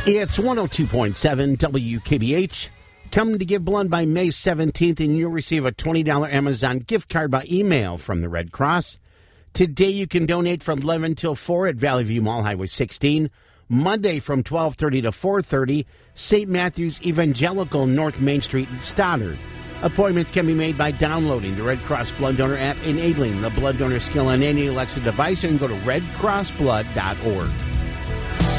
It's 102.7 WKBH. Come to give blood by May 17th, and you'll receive a $20 Amazon gift card by email from the Red Cross. Today you can donate from 11 till 4 at Valley View Mall, Highway 16. Monday from 12:30 to 4:30, St. Matthew's Evangelical, North Main Street in Stoddard. Appointments can be made by downloading the Red Cross Blood Donor app, enabling the blood donor skill on any Alexa device, and go to redcrossblood.org.